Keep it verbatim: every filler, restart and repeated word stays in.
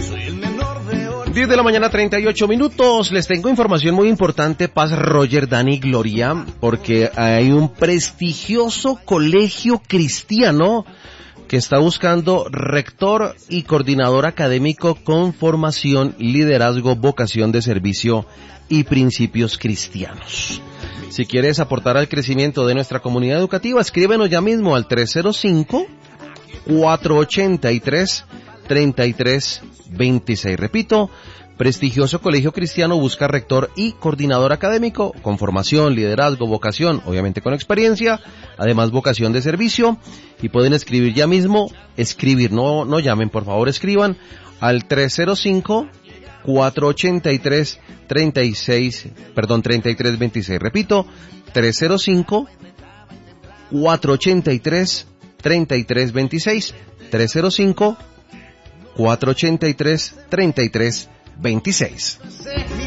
diez de la mañana, treinta y ocho minutos. Les tengo información muy importante, Paz, Roger, Dani, Gloria, porque hay un prestigioso colegio cristiano que está buscando rector y coordinador académico con formación, liderazgo, vocación de servicio y principios cristianos. Si quieres aportar al crecimiento de nuestra comunidad educativa, escríbenos ya mismo al tres cero cinco, cuatro ocho tres, tres tres dos seis. Repito, prestigioso colegio cristiano busca rector y coordinador académico con formación, liderazgo, vocación, obviamente con experiencia, además vocación de servicio, y pueden escribir ya mismo, escribir, no, no llamen, por favor, escriban al tres cero cinco, cuatro ocho tres, tres seis, perdón, tres tres dos seis. Repito, tres cero cinco, cuatro ocho tres, tres tres dos seis, tres cero cinco, cuatro ocho tres, tres tres dos seis.